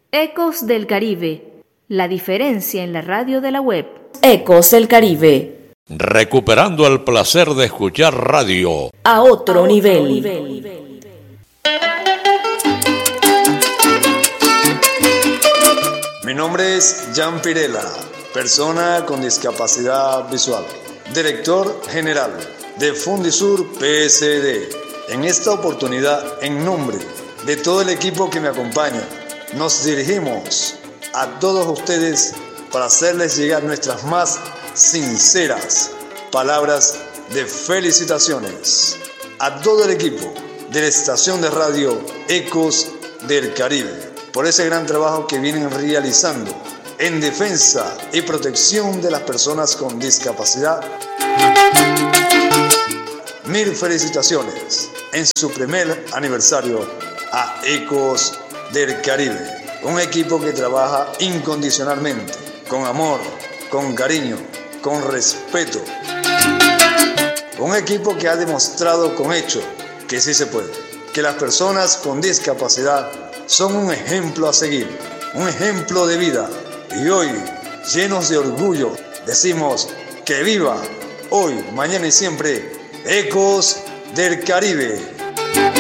Ecos del Caribe, la diferencia en la radio de la web. Ecos del Caribe. Recuperando el placer de escuchar radio a otro nivel. Mi nombre es Jan Pirela, persona con discapacidad visual, director general de Fundisur PSD. En esta oportunidad, en nombre de todo el equipo que me acompaña, nos dirigimos a todos ustedes para hacerles llegar nuestras más sinceras palabras de felicitaciones a todo el equipo de la estación de radio Ecos del Caribe por ese gran trabajo que vienen realizando en defensa y protección de las personas con discapacidad. Mil felicitaciones en su primer aniversario a Ecos del Caribe, un equipo que trabaja incondicionalmente, con amor, con cariño, con respeto. Un equipo que ha demostrado con hecho que sí se puede, que las personas con discapacidad son un ejemplo a seguir, un ejemplo de vida. Y hoy, llenos de orgullo, decimos que viva hoy, mañana y siempre Ecos del Caribe.